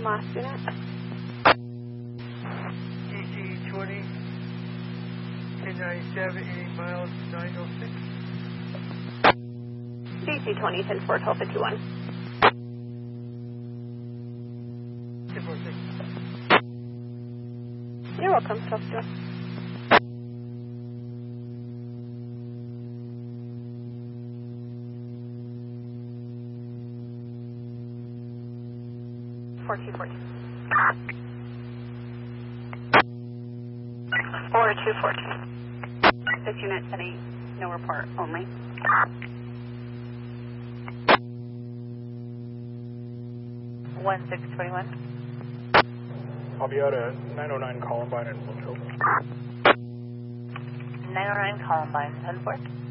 last unit. DC 20, 1097, 80 miles, 906. DC 20, 10 4, 1251. 1046. You're welcome, 1251. 4242. 4242. This unit 10-8, no report only. One 621. I'll be out at 909 Columbine in Blue Hill. 909 Columbine, 10-4.